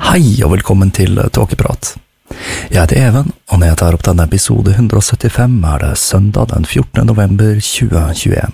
Hei og velkommen til Tåkeprat. Jeg heter Even, og når jeg tar opp denne episode 175 det søndag den 14. november 2021.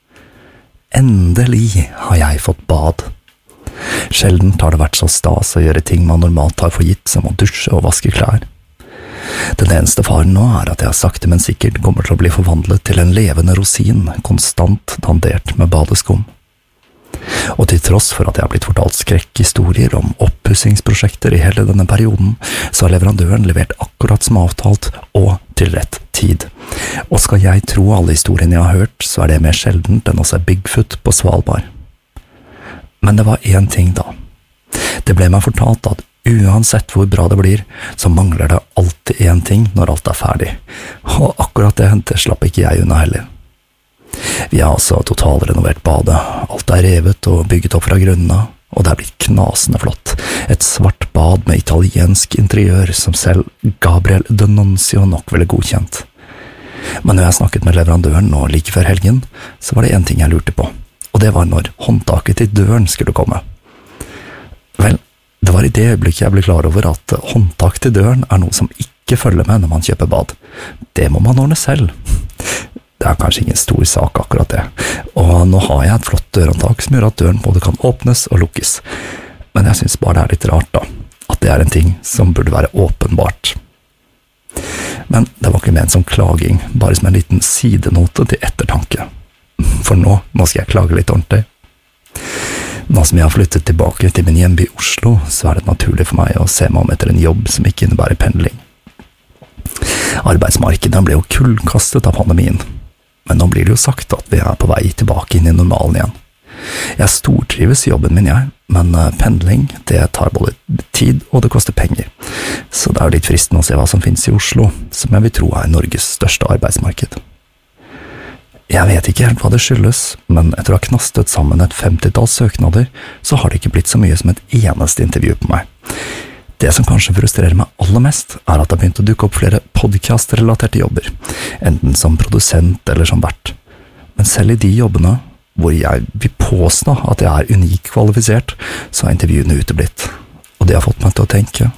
Endelig har jeg fått bad. Sjelden har det vært så stas å gjøre ting man normalt tar for gitt som å dusje og vaske klær. Den eneste faren nå at jeg sakte men sikkert kommer til å bli forvandlet til en levende rosin, konstant dandert med badeskum. Og til tross for at jeg har blitt fortalt skrekkhistorier om oppussingsprosjekter i hele denne perioden, så har leverandøren levert akkurat som avtalt og til rett tid. Og skal jeg tro alle historiene jeg har hørt, så det mer sjeldent enn å se Bigfoot på Svalbard. Men det var en ting da. Det ble meg fortalt at uansett hvor bra det blir, så mangler det alltid en ting når alt ferdig. Og akkurat det slapp ikke jeg unna heller. Vi har altså totalrenovert badet, alt revet og bygget opp fra grunnen, og det blitt knasende flott. Et svart bad med italiensk interiør som selv Gabriel D'Annunzio nok ville godkjent. Men når jeg snakket med leverandøren nå like før helgen, så var det en ting jeg lurte på, og det var når håndtaket til døren skulle komme. Vel, det var i det øyeblikket jeg ble klar over at håndtak til døren noe som ikke følger med når man kjøper bad. Det må man ordne selv. Det kanskje ingen stor sak akkurat det, og nå har jeg et flott dørhåndtak som gjør at døren både kan åpnes og lukkes. Men jeg synes bare det litt rart da, at det en ting som burde være åpenbart. Men det var ikke ment som klaging, bare som en liten sidenote til ettertanke. For nå skal jeg klage litt ordentlig. Nå som jeg har flyttet tilbake til min hjemby Oslo, så det naturlig for meg å se meg om etter en jobb som ikke innebærer pendling. Arbeidsmarkedet ble jo kullkastet av pandemien. Men nå blir det jo sagt at vi på vei tilbake inn i normalen igjen. Jeg stortrives i jobben min, men pendling, det tar både tid og det koster penger. Så det litt fristende å se hva som finnes i Oslo, som jeg vil tro Norges største arbeidsmarked. Jeg vet ikke helt hva det skyldes, men etter å ha knastet sammen et 50-talls søknader, så har det ikke blitt så mye som et eneste intervju på meg. Det som kanskje frustrerer meg aller mest, at det har begynt å dukke opp flere podcast-relaterte jobber, enten som produsent eller som vert. Men selv i de jobbene, hvor jeg vil påstå at jeg unikt kvalifisert, så har intervjuene uteblitt. Og det har fått meg til å tenke.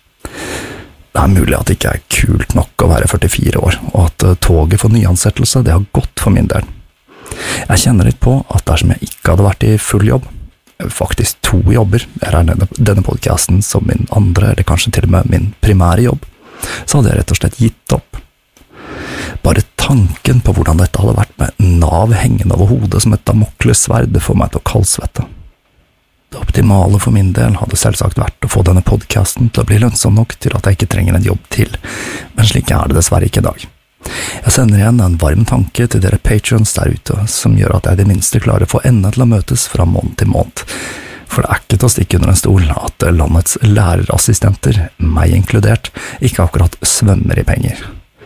Det mulig at det ikke kult nok å være 44 år, og at toget for nyansettelse, det har gått for min del. Jeg kjenner litt på at dersom jeg ikke hadde vært i full jobb, faktisk 2 jobber, jeg regner denne podcasten som min andre, eller kanskje til og med min primære jobb, så hadde jeg rett og slett gitt opp. Bare tanken på hvordan dette hadde vært med nav hengende over hodet som et damoklessverd får meg til å kaldsvette. Det optimale for min del hadde selvsagt vært å få denne podcasten til å bli lønnsom nok til at jeg ikke trenger en jobb til, men slik det dessverre ikke i dag. Jeg sender igjen en varm tanke til dere patrons der ute, som gjør at jeg det minste klarer å få endene til å møtes fra måned til måned. For det ikke til å stikke under en stol at landets lærerassistenter, meg inkludert, ikke akkurat svømmer i penger.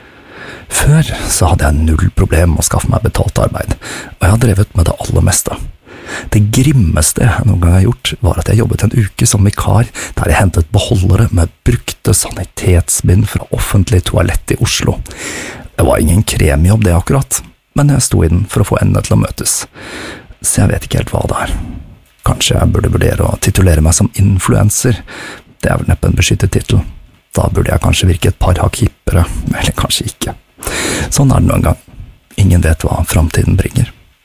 Før så hadde jeg 0 problem med å skaffe meg betalt arbeid, og jeg har drevet med det aller meste. Det grimmeste jeg noen gang har gjort var at jeg jobbet en uke som vikar der jeg hentet beholdere med brukte sanitetsbind fra offentlig toalett i Oslo. Det var ingen kremjobb det akkurat, men jeg sto i den for å få endene til å møtes. Så jeg vet ikke helt hva det Kanskje jeg burde vurdere å titulere meg som influencer. Det vel neppe en beskyttet titel. Da burde jeg kanskje virke et par hakk hippere, eller kanskje ikke. Sånn det nå en gang. Ingen vet hva fremtiden bringer.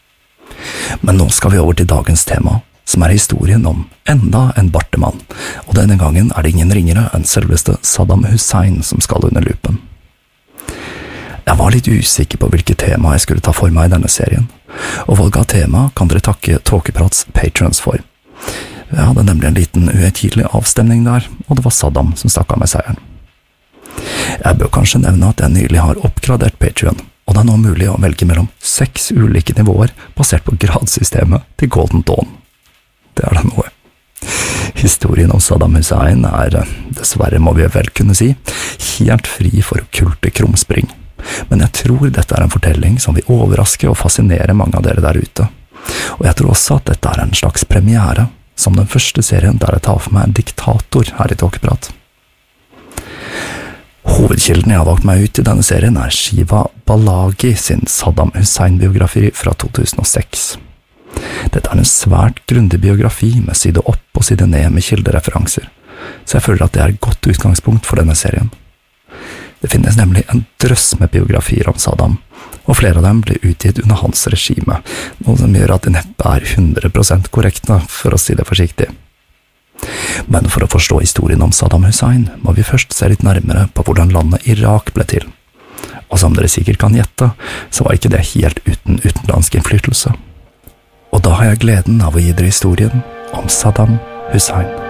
Men nå skal vi over til dagens tema, som historien om enda en bartemann, og denne gangen det ingen ringere enn selveste Saddam Hussein som skal under lupen. Jeg var litt usikker på hvilket tema jeg skulle ta for meg i denne serien, og valget av tema kan dere takke Tåkeprats patrons for. Jeg hadde nemlig en liten uhøytidelig avstemning der, og det var Saddam som stakk av med seieren. Jeg bør kanskje nevne at jeg nylig har oppgradert Patreon, og det nå mulig å velge mellom 6 ulike nivåer basert på gradsystemet til Golden Dawn. Det det noe. Historien om Saddam Hussein dessverre må vi vel kunne si, helt fri for okkulte krumspring. Men jeg tror dette en fortelling som vil overraske og fascinere mange av dere der ute. Og jeg tror også at dette en slags premiere, som den første serien der jeg tar for meg en diktator her i Tåkeprat. Hovedkilden jeg har valgt meg ut i denne serien Shiva Balagi sin Saddam Hussein-biografi fra 2006. Dette en svært grundig biografi med side opp og side ned med kildereferanser, så jeg føler at det er et godt utgangspunkt for denne serien. Det finnes nemlig en drøss med biografier om Saddam, og flere av dem ble utgitt under hans regime, noe som gjør at det neppe er 100% korrekte, for å si det forsiktig. Men for å forstå historien om Saddam Hussein, må vi først se litt nærmere på hvordan landet Irak ble til. Og som dere sikkert kan gjette, så var ikke det helt uten utenlandsk innflytelse. Og da har jeg gleden av å gi dere historien om Saddam Hussein.